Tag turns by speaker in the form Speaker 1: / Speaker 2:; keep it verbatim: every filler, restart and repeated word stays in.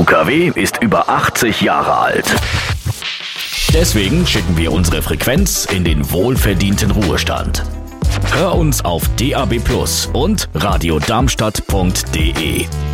Speaker 1: U K W ist über achtzig Jahre alt. Deswegen schicken wir unsere Frequenz in den wohlverdienten Ruhestand. Hör uns auf D A B plus und radio darmstadt punkt de.